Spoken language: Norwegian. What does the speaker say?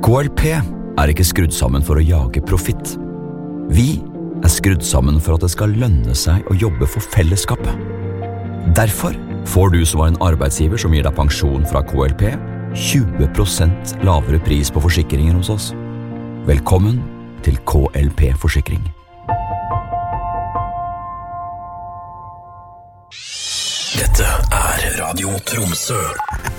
KLP ikke skrudd sammen for å jage profitt. Vi skrudd sammen for at det skal lønne seg å jobbe for fellesskapet. Derfor får du som en arbeidsgiver som gir deg pensjon fra KLP 20% lavere pris på forsikringer hos oss. Velkommen til KLP Forsikring. Dette Radio Tromsø.